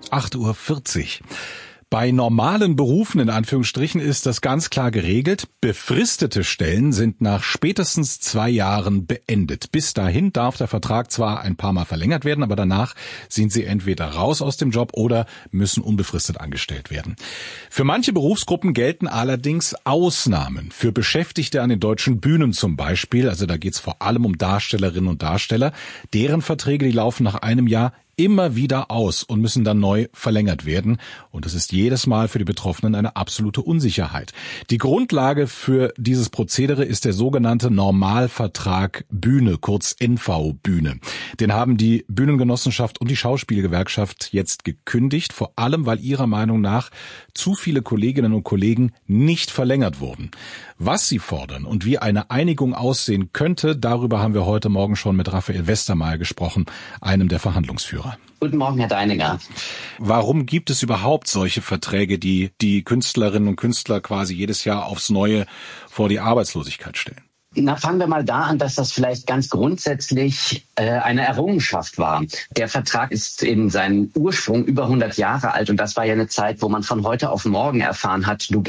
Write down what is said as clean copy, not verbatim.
8:40 Uhr. Bei normalen Berufen in Anführungsstrichen ist das ganz klar geregelt. Befristete Stellen sind nach spätestens 2 Jahren beendet. Bis dahin darf der Vertrag zwar ein paar Mal verlängert werden, aber danach sind sie entweder raus aus dem Job oder müssen unbefristet angestellt werden. Für manche Berufsgruppen gelten allerdings Ausnahmen. Für Beschäftigte an den deutschen Bühnen zum Beispiel, also da geht es vor allem um Darstellerinnen und Darsteller, deren Verträge, die laufen nach einem Jahr immer wieder aus und müssen dann neu verlängert werden. Und das ist jedes Mal für die Betroffenen eine absolute Unsicherheit. Die Grundlage für dieses Prozedere ist der sogenannte Normalvertrag Bühne, kurz NV Bühne. Den haben die Bühnengenossenschaft und die Schauspielgewerkschaft jetzt gekündigt, vor allem weil ihrer Meinung nach zu viele Kolleginnen und Kollegen nicht verlängert wurden. Was sie fordern und wie eine Einigung aussehen könnte, darüber haben wir heute Morgen schon mit Raphael Westermeier gesprochen, einem der Verhandlungsführer. Guten Morgen, Herr Deininger. Warum gibt es überhaupt solche Verträge, die die Künstlerinnen und Künstler quasi jedes Jahr aufs Neue vor die Arbeitslosigkeit stellen? Na, fangen wir mal da an, dass das vielleicht ganz grundsätzlich eine Errungenschaft war. Der Vertrag ist in seinem Ursprung über 100 Jahre alt und das war ja eine Zeit, wo man von heute auf morgen erfahren hat, du